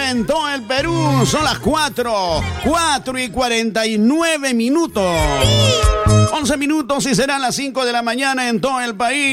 en todo el Perú. Son las 4:49. 11 minutos y serán las 5 de la mañana en todo el país.